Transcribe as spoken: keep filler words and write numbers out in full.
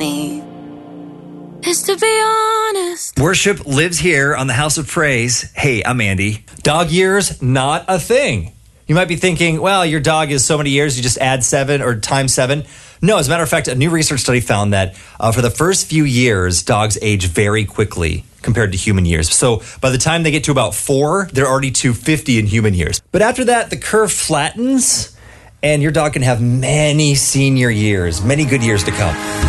me is to be honest. Worship lives here on the House of Praise. Hey, I'm Andy. Dog years, not a thing. You might be thinking, well, your dog is so many years, you just add seven or times seven. No, as a matter of fact, a new research study found that uh, for the first few years, dogs age very quickly compared to human years. So by the time they get to about four, they're already to fifty in human years. But after that, the curve flattens, and your dog can have many senior years, many good years to come.